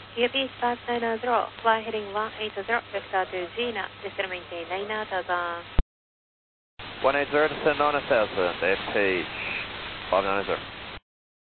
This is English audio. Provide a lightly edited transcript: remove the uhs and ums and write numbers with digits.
UP Spark 900, fly heading 180, vector to Gina, descend maintain 9000. 180, descend 9000, FH 590.